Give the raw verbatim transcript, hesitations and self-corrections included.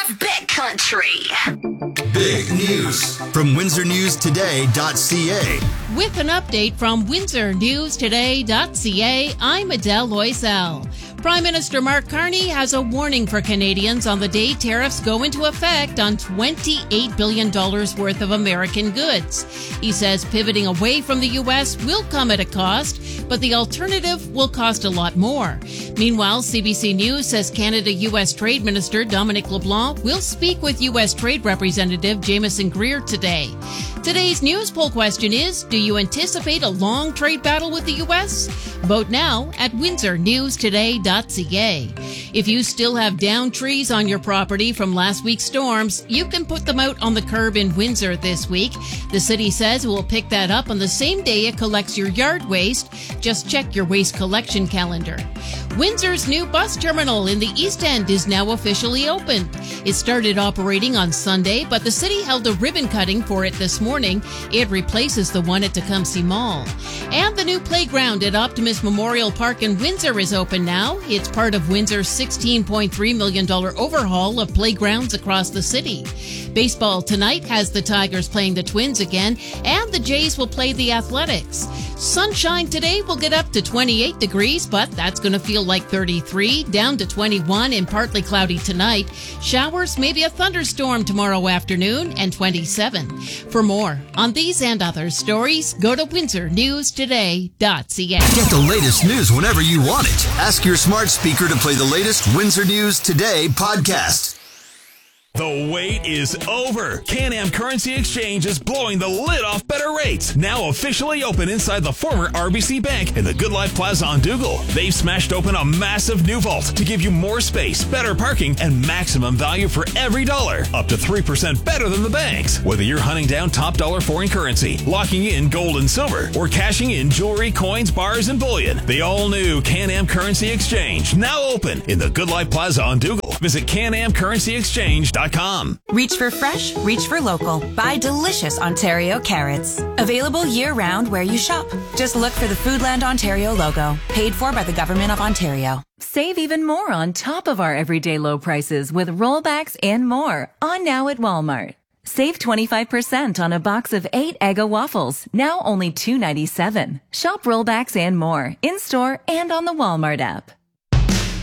of Big Country. Big news from Windsor News Today dot C A. With an update from Windsor News Today dot C A, I'm Adele Loisel. Prime Minister Mark Carney has a warning for Canadians on the day tariffs go into effect on twenty-eight billion dollars worth of American goods. He says pivoting away from the U S will come at a cost, but the alternative will cost a lot more. Meanwhile, C B C News says Canada-U S Trade Minister Dominic LeBlanc will speak with U S Trade Representative Jameson Greer today. Today's news poll question is, do you anticipate a long trade battle with the U S? Vote now at Windsor News Today dot C A. If you still have downed trees on your property from last week's storms, you can put them out on the curb in Windsor this week. The city says it will pick that up on the same day it collects your yard waste. Just check your waste collection calendar. Windsor's new bus terminal in the East End is now officially opened. It started operating on Sunday, but the city held a ribbon cutting for it this morning. It replaces the one at Tecumseh Mall. And the new playground at Optimus Memorial Park in Windsor is open now. It's part of Windsor's sixteen point three million dollars overhaul of playgrounds across the city. Baseball tonight has the Tigers playing the Twins again, and the Jays will play the Athletics. Sunshine today will get up to twenty-eight degrees, but that's going to feel like thirty-three, down to twenty-one and partly cloudy tonight. Showers, maybe a thunderstorm tomorrow afternoon, and twenty-seven. For more on these and other stories, go to Windsor News Today dot C A. Get the latest news whenever you want it. Ask your smart speaker to play the latest Windsor News Today podcast. The wait is over. Can-Am Currency Exchange is blowing the lid off better rates. Now officially open inside the former R B C Bank in the Good Life Plaza on Dougal. They've smashed open a massive new vault to give you more space, better parking, and maximum value for every dollar. Up to three percent better than the banks. Whether you're hunting down top dollar foreign currency, locking in gold and silver, or cashing in jewelry, coins, bars, and bullion, the all-new Can-Am Currency Exchange now open in the Good Life Plaza on Dougal. Visit Can Am Currency Exchange dot com. Reach for fresh, reach for local. Buy delicious Ontario carrots. Available year-round where you shop. Just look for the Foodland Ontario logo. Paid for by the Government of Ontario. Save even more on top of our everyday low prices with rollbacks and more on now at Walmart. Save twenty-five percent on a box of eight Eggo waffles, now only two ninety-seven. Shop rollbacks and more in-store and on the Walmart app.